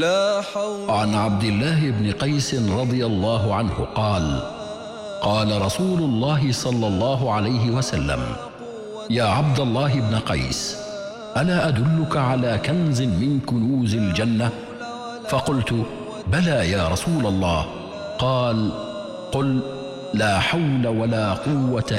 عن عبد الله بن قيس رضي الله عنه قال: قال رسول الله صلى الله عليه وسلم: يا عبد الله بن قيس، ألا أدلك على كنز من كنوز الجنة؟ فقلت: بلى يا رسول الله. قال: قل: لا حول ولا قوة